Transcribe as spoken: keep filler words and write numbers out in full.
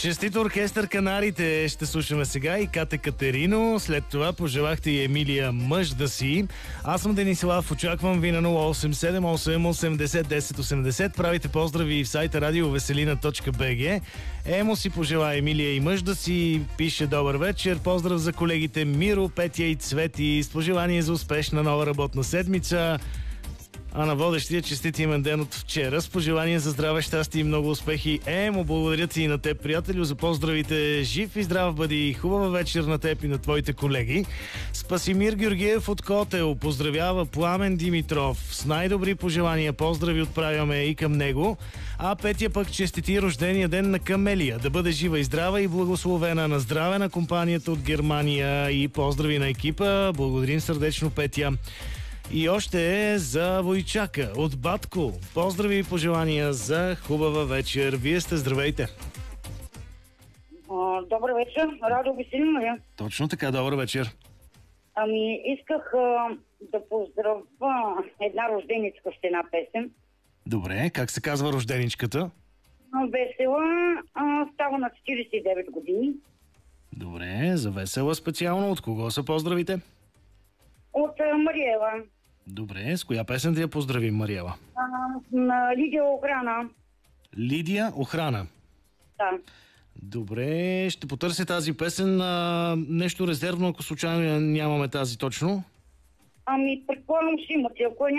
Честит оркестър Канарите ще слушаме сега и Кате Катерино. След това пожелахте и Емилия мъж да си. Аз съм Денислав, очаквам ви на нула осем седем осем осемдесет десет осемдесет. Правите поздрави и в сайта радиовеселина точка би джи. Емо си пожела Емилия и мъж да си, пише добър вечер. Поздрав за колегите Миро, Петя и Цвети с пожелание за успешна нова работна седмица. А на водещия честит имен ден от вчера с пожелание за здраве, щастие и много успехи. Емо, благодаря ти и на теб, приятелю, за поздравите. Жив и здрав бъди, хубава вечер на теб и на твоите колеги. Спасимир Георгиев от Котел поздравява Пламен Димитров. С най-добри пожелания поздрави отправяме и към него. А Петя пък честити рождения ден на Камелия. Да бъде жива и здрава и благословена. На здраве на компанията от Германия и поздрави на екипа. Благодарим сърдечно, Петя. И още е за Войчака от Батко. Поздрави и пожелания за хубава вечер. Вие сте, здравейте. А, добър вечер, Радо Веселина. Точно така, добър вечер. Ами, исках а, да поздравя една рожденичка с една песен. Добре, как се казва рожденичката? Весела, а, става на четиридесет и девет години. Добре, за Весела специално. От кого са поздравите? От а, Мариела. Добре, с коя песен да я поздравим, Мариела? А, на Лидия Охрана. Лидия Охрана. Да. Добре, ще потърся тази песен. А, нещо резервно, ако случайно нямаме тази точно. Ами, предполагам, ще имате. Ако